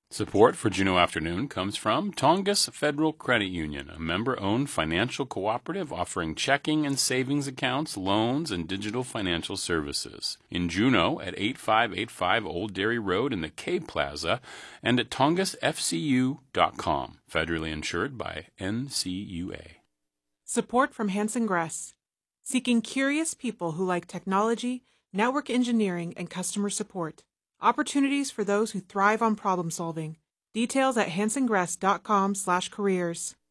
Support for Juneau Afternoon comes from Tongass Federal Credit Union, a member-owned financial cooperative offering checking and savings accounts, loans, and digital financial services. In Juneau at 8585 Old Dairy Road in the K Plaza and at tongassfcu.com. Federally insured by NCUA. Support from Hanson Gress, seeking curious people who like technology, network engineering, and customer support. Opportunities for those who thrive on problem solving. Details at hansongress.com/careers.